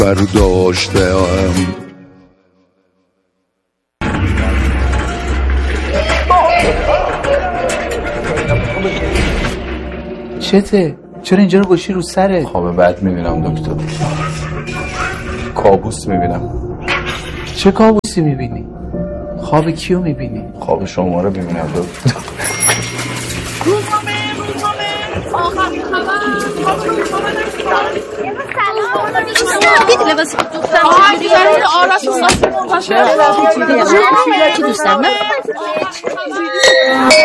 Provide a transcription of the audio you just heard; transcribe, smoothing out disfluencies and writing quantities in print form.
برداشتم. چته؟ چرا اینجا رو گوشی رو سره؟ خواب بد میبینم دکتر. کابوس میبینم. چه کابوسی میبینی؟ خواب کیو میبینی؟ خواب شما رو میبینم دکتر. دیدی لباس دوستم آرش دوستم